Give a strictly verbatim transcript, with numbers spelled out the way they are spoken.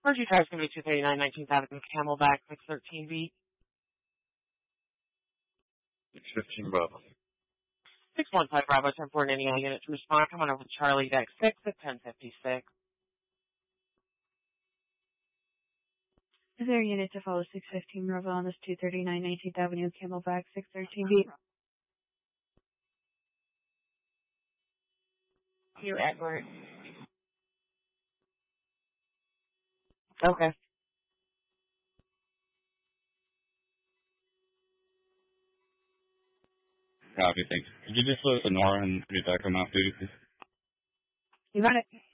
Mercy Drive's going to be two thirty-nine nineteenth Avenue, Camelback, six thirteen B. six fifteen Bravo. six one five Bravo, ten four, any unit to respond. Come on over to Charlie, deck six at ten fifty-six. Is there a unit to follow six fifteen Bravo on this two thirty-nine nineteenth Avenue, Camelback, six thirteen B? You, Edward. Okay. Copy, thanks. Could you just let Sonora and Rebecca come off duty, please? You got it.